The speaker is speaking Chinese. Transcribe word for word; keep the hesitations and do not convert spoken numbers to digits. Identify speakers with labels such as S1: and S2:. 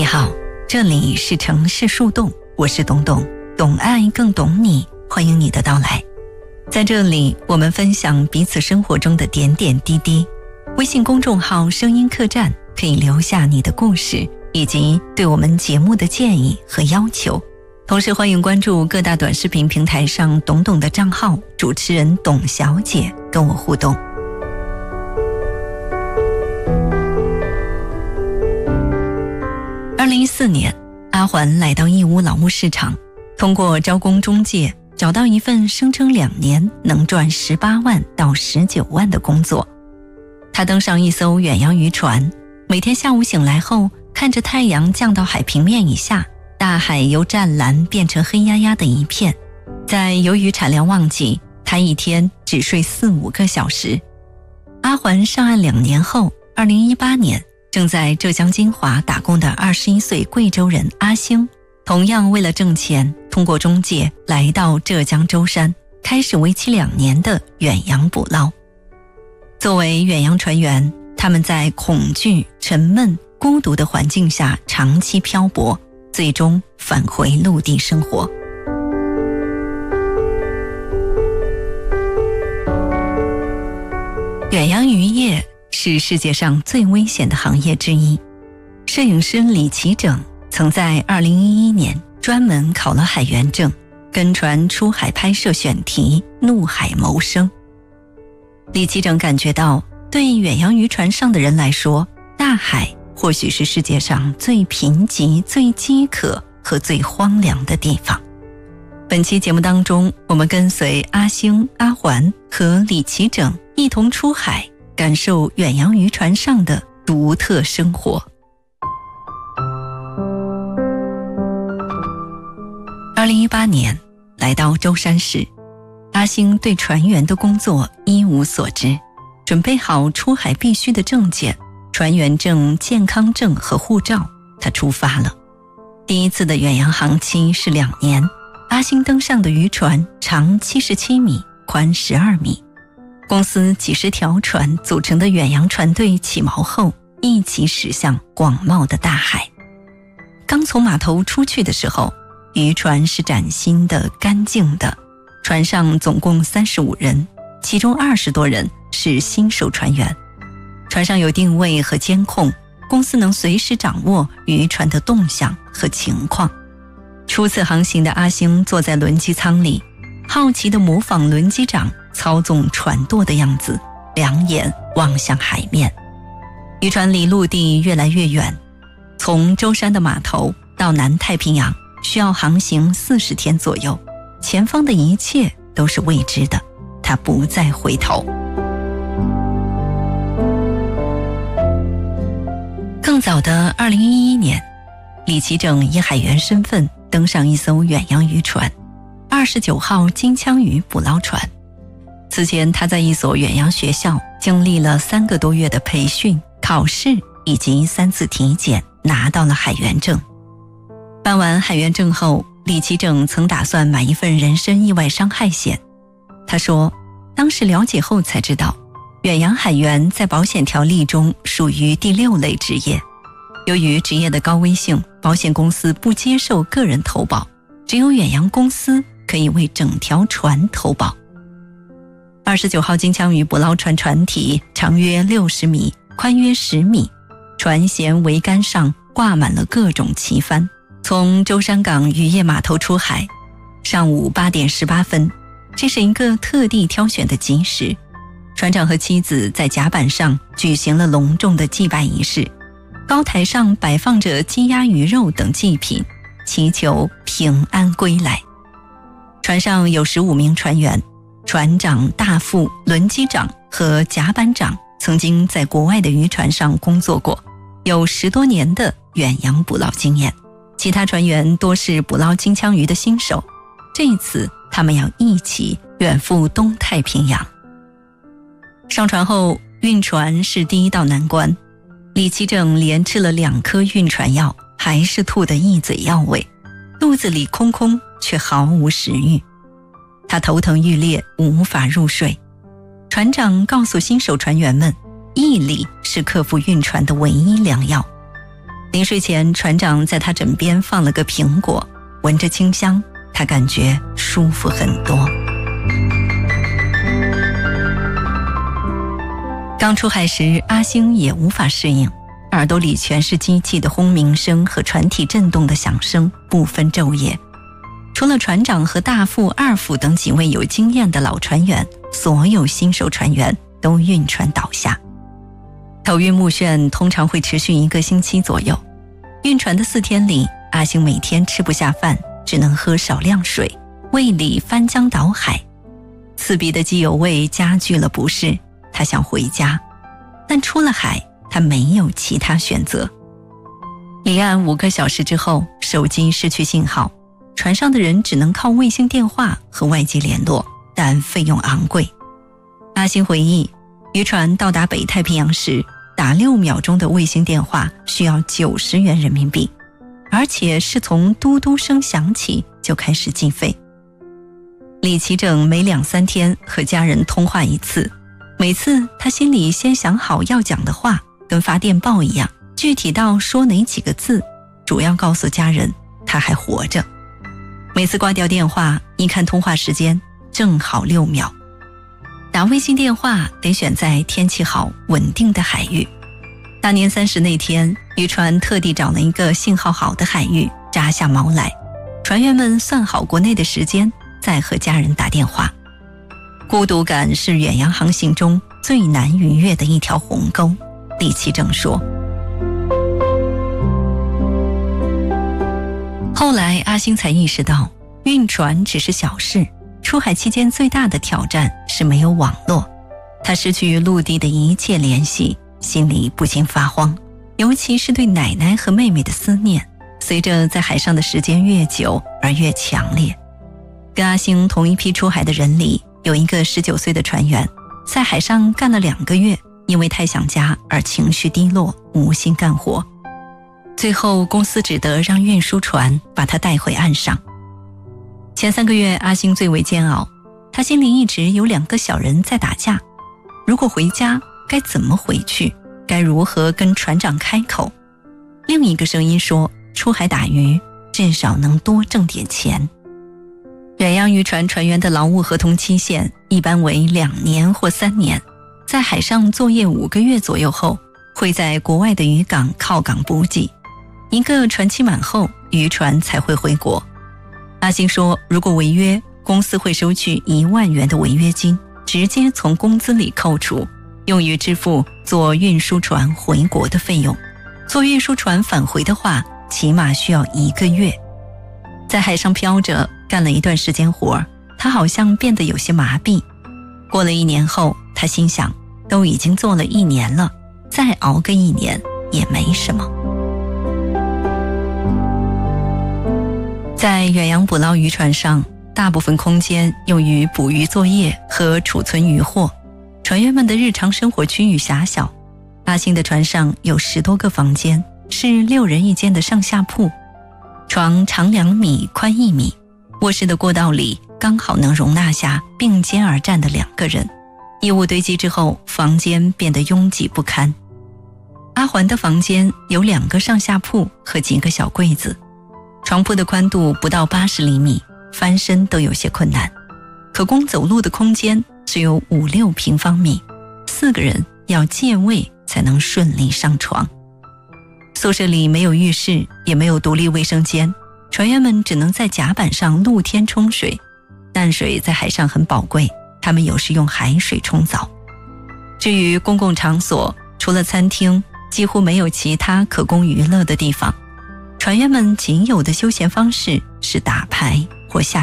S1: 好，这里是城市树洞，我是董董，懂爱更懂你，欢迎你的到来。在这里，我们分享彼此生活中的点点滴滴。微信公众号声音客栈可以留下你的故事以及对我们节目的建议和要求，同时欢迎关注各大短视频平台上董董的账号，主持人董小姐跟我互动。二零一四年，阿环来到义乌劳务市场，通过招工中介找到一份声称两年能赚十八万到十九万的工作。他登上一艘远洋渔船，每天下午醒来后，看着太阳降到海平面以下，大海由湛蓝变成黑压压的一片。在由于产量旺季，他一天只睡四五个小时。阿环上岸两年后，二零一八年，正在浙江金华打工的二十一岁贵州人阿星，同样为了挣钱，通过中介来到浙江舟山，开始为期两年的远洋捕捞。作为远洋船员，他们在恐惧、沉闷、孤独的环境下长期漂泊，最终返回陆地生活。远洋渔业是世界上最危险的行业之一。摄影师李奇整曾在二零一一年专门考了海员证，跟船出海拍摄选题怒海谋生。李奇整感觉到，对远洋渔船上的人来说，大海或许是世界上最贫瘠、最饥渴和最荒凉的地方。本期节目当中，我们跟随阿星、阿环和李奇整一同出海，感受远洋渔船上的独特生活。二零一八年，来到舟山市，阿星对船员的工作一无所知，准备好出海必须的证件、船员证、健康证和护照，他出发了。第一次的远洋航期是两年。阿星登上的渔船长七十七米，宽十二米。公司几十条船组成的远洋船队起锚后，一起驶向广袤的大海。刚从码头出去的时候，渔船是崭新的、干净的。船上总共三十五人，其中二十多人是新手船员。船上有定位和监控，公司能随时掌握渔船的动向和情况。初次航行的阿星坐在轮机舱里，好奇地模仿轮机长操纵船舵的样子，两眼望向海面。渔船离陆地越来越远，从舟山的码头到南太平洋需要航行四十天左右，前方的一切都是未知的，他不再回头。更早的二零一一年，李奇整以海员身份登上一艘远洋渔船，二十九号金枪鱼捕捞船。此前他在一所远洋学校经历了三个多月的培训、考试以及三次体检，拿到了海员证。办完海员证后，李奇整曾打算买一份人身意外伤害险。他说，当时了解后才知道，远洋海员在保险条例中属于第六类职业。由于职业的高危性，保险公司不接受个人投保，只有远洋公司可以为整条船投保。二十九号金枪鱼捕捞船船体长约六十米，宽约十米，船舷桅杆上挂满了各种旗帆。从舟山港渔业码头出海，上午八点十八分，这是一个特地挑选的吉时。船长和妻子在甲板上举行了隆重的祭拜仪式，高台上摆放着鸡鸭鱼肉等祭品，祈求平安归来。船上有十五名船员，船长、大副、轮机长和甲板长曾经在国外的渔船上工作过，有十多年的远洋捕捞经验。其他船员多是捕捞金枪鱼的新手，这一次他们要一起远赴东太平洋。上船后，晕船是第一道难关。李奇整连吃了两颗晕船药，还是吐得一嘴药味，肚子里空空却毫无食欲。他头疼欲裂，无法入睡。船长告诉新手船员们，毅力是克服晕船的唯一良药。 临睡前，船长在他枕边放了个苹果，闻着清香，他感觉舒服很多。刚出海时，阿星也无法适应，耳朵里全是机器的轰鸣声和船体震动的响声，不分昼夜。除了船长和大副、二副等几位有经验的老船员，所有新手船员都晕船倒下。头晕目眩通常会持续一个星期左右。晕船的四天里，阿星每天吃不下饭，只能喝少量水，胃里翻江倒海，刺鼻的机油味加剧了不适。他想回家，但出了海，他没有其他选择。离岸五个小时之后，手机失去信号，船上的人只能靠卫星电话和外界联络，但费用昂贵。阿星回忆，渔船到达北太平洋时，打六秒钟的卫星电话需要九十元人民币，而且是从嘟嘟声响起就开始计费。李奇正每两三天和家人通话一次，每次他心里先想好要讲的话，跟发电报一样，具体到说哪几个字，主要告诉家人他还活着。每次挂掉电话，一看通话时间，正好六秒。打卫星电话得选在天气好、稳定的海域。大年三十那天，渔船特地找了一个信号好的海域，扎下锚来。船员们算好国内的时间，再和家人打电话。孤独感是远洋航行中最难逾越的一条鸿沟，李奇正说。后来阿星才意识到，晕船只是小事，出海期间最大的挑战是没有网络。他失去与陆地的一切联系，心里不禁发慌，尤其是对奶奶和妹妹的思念，随着在海上的时间越久而越强烈。跟阿星同一批出海的人里，有一个十九岁的船员，在海上干了两个月，因为太想家而情绪低落，无心干活。最后公司只得让运输船把他带回岸上。前三个月阿星最为煎熬，他心里一直有两个小人在打架，如果回家该怎么回去，该如何跟船长开口。另一个声音说，出海打鱼至少能多挣点钱。远洋渔船船员的劳务合同期限一般为两年或三年，在海上作业五个月左右后，会在国外的渔港靠港补给，一个船期满后，渔船才会回国。阿星说，如果违约，公司会收取一万元的违约金，直接从工资里扣除，用于支付坐运输船回国的费用。坐运输船返回的话，起码需要一个月。在海上飘着，干了一段时间活，他好像变得有些麻痹。过了一年后，他心想，都已经做了一年了，再熬个一年也没什么。在远洋捕捞渔船上，大部分空间用于捕鱼作业和储存渔获，船员们的日常生活区域狭小。阿星的船上有十多个房间，是六人一间的上下铺，床长两米，宽一米，卧室的过道里刚好能容纳下并肩而站的两个人。衣物堆积之后，房间变得拥挤不堪。阿环的房间有两个上下铺和几个小柜子，床铺的宽度不到八十厘米，翻身都有些困难，可供走路的空间只有五六平方米，四个人要借位才能顺利上床。宿舍里没有浴室，也没有独立卫生间，船员们只能在甲板上露天冲水。淡水在海上很宝贵，他们有时用海水冲澡。至于公共场所，除了餐厅，几乎没有其他可供娱乐的地方。船员们仅有的休闲方式是打牌或下